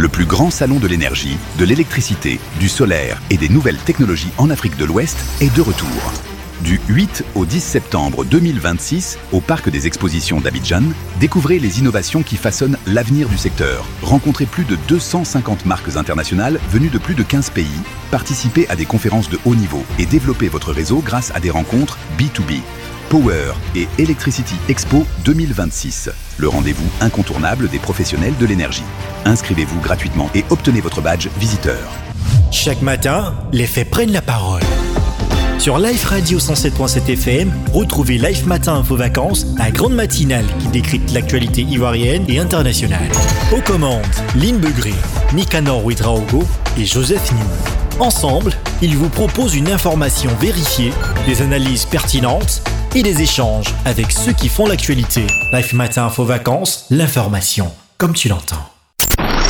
Le plus grand salon de l'énergie, de l'électricité, du solaire et des nouvelles technologies en Afrique de l'Ouest est de retour. Du 8 au 10 septembre 2026, au Parc des Expositions d'Abidjan, découvrez les innovations qui façonnent l'avenir du secteur. Rencontrez plus de 250 marques internationales venues de plus de 15 pays, participez à des conférences de haut niveau et développez votre réseau grâce à des rencontres B2B. Power et Electricity Expo 2026, le rendez-vous incontournable des professionnels de l'énergie. Inscrivez-vous gratuitement et obtenez votre badge visiteur. Chaque matin, les faits prennent la parole. Sur Life Radio 107.7 FM, retrouvez Life Matin Info Vacances, la grande matinale qui décrypte l'actualité ivoirienne et internationale. Aux commandes, Lynn Begré, Nicanor Ouedraogo et Joseph New. Ensemble, ils vous proposent une information vérifiée, des analyses pertinentes et des échanges avec ceux qui font l'actualité. Life Matin Info Vacances, l'information comme tu l'entends.